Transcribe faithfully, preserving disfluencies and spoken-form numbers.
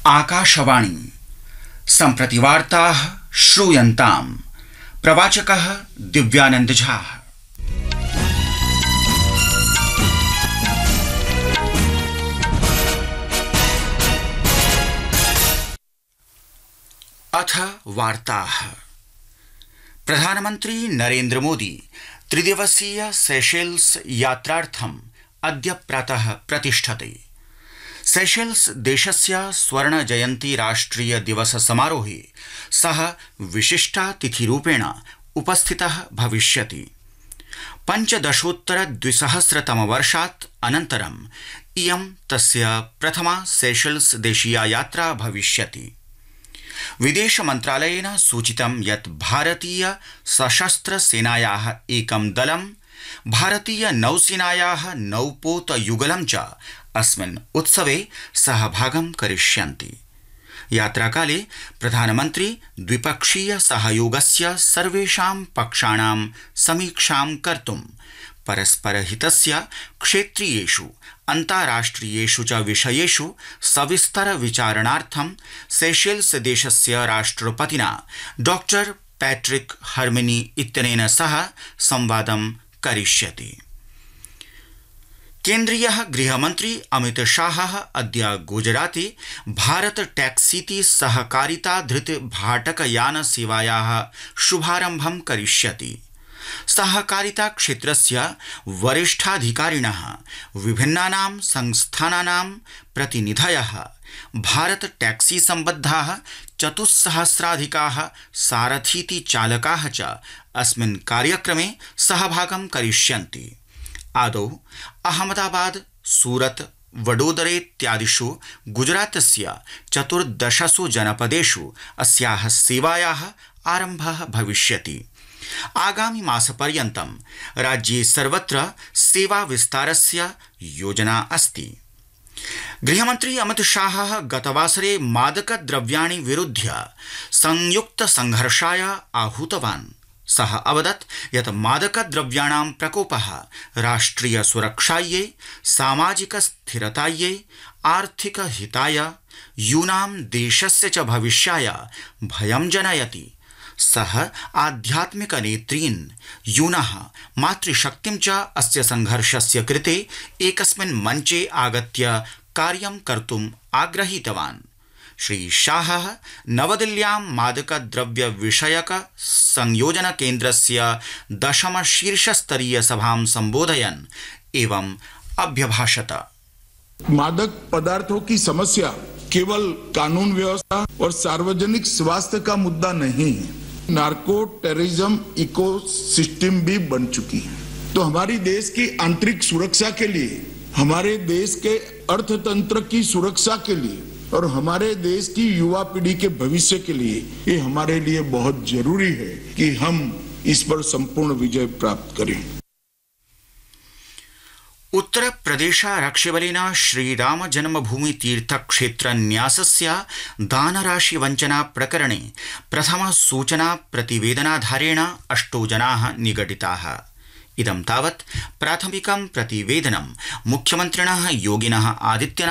आकाशवाणी सम्प्रति वार्ताः श्रूयन्ताम्। प्रवाचकः दिव्यानंद झा। अथ वार्ताः। प्रधानमन्त्री नरेन्द्र मोदी त्रिदिवसीय सेशेल्स यात्रार्थम् अद्य प्रातः प्रतिष्ठते। सेशेल्स देशस्य स्वर्ण जयन्ती राष्ट्रिय दिवस समारोहे सः विशिष्टातिथिरूपेण उपस्थितः भविष्यति। पञ्चदशोत्तर द्विसहस्रतम वर्षात् अनन्तरम् इयं तस्य प्रथमा सेशेल्स देशीया यात्रा भविष्यति। विदेश मन्त्रालयेन सूचितं यत् भारतीय सशस्त्र सेनायाः एकं दलं भारतीय नौसेनायाः नौपोत युगलं च अस्मिन् उत्सवे सहभागं करिष्यन्ति। यात्राकाले प्रधानमन्त्री द्विपक्षीय सहयोगस्य सर्वेषां पक्षाणां समीक्षां कर्तुं परस्परहितस्य क्षेत्रीयेषु अन्ताराष्ट्रियेषु च विषयेषु सविस्तर विचारणार्थं सेशेल्स देशस्य राष्ट्रपतिना डॉक्टर पैट्रिक हर्मिनी इत्यनेन सह संवादं करिष्यति। केन्द्रीयः गृहमन्त्री अमित शाहः अद्य गुजराते भारत टैक्सीति सहकारिता धृत भाटकयान सेवायाः शुभारम्भं करिष्यति। सहकारिता क्षेत्रस्य वरिष्ठाधिकारिणः विभिन्नानां संस्थानानां प्रतिनिधयः भारत टैक्सी सम्बद्धाः चतुस्सहस्राधिकाः सारथीति चालकाः च अस्मिन् कार्यक्रमे सहभागं करिष्यन्ति। आदौ अहमदाबाद, सूरत, वडोदरेत्यादिषु गुजरातस्य चतुर्दशसु जनपदेषु अस्याः सेवायाः आरम्भः भविष्यति। आगामि मासपर्यन्तं राज्ये सर्वत्र सेवा विस्तारस्य योजना अस्ति। गृहमन्त्री अमित शाहः गतवासरे मादकद्रव्याणि विरुध्य संयुक्त संघर्षाय आहूतवान्। सः अवदत् यत् मादकद्रव्याणां प्रकोपः राष्ट्रिय सुरक्षायै, सामाजिक स्थिरतायै, आर्थिक हिताय, यूनां देशस्य च भविष्याय भयं जनयति। सः आध्यात्मिक नेत्रीन्, यूनः मातृशक्तिं च अस्य संघर्षस्य कृते एकस्मिन् मञ्चे आगत्य कार्यं कर्तुम् आग्रहीतवान्। श्री शाहः नवदिल्ल्यां मादकद्रव्य विषयक संयोजन केन्द्रस्य दशम शीर्षस्तरीय सभां संबोधयन् एवं अभ्यभाषत। मादक पदार्थों की समस्या केवल कानून व्यवस्था और सार्वजनिक स्वास्थ्य का मुद्दा नहीं है, नार्को टेररिज्म इकोसिस्टम भी बन चुकी है। तो हमारी देश की आंतरिक सुरक्षा के लिए, हमारे देश के अर्थतंत्र की सुरक्षा के लिए और हमारे देश की युवा पीढ़ी के भविष्य के लिए ये हमारे लिए बहुत जरूरी है कि हम इस पर संपूर्ण विजय प्राप्त करें। उत्तर प्रदेशारक्षिबलेन श्रीराम जन्मभूमि तीर्थ क्षेत्र न्यासस्य दानराशि वञ्चना प्रकरणे प्रथम सूचना प्रतिवेदनाधारेण अष्टौ जनाः निगडिताः। इदं तावत् प्राथमिकं प्रतिवेदनं मुख्यमन्त्रिणः योगिनः आदित्यनाथ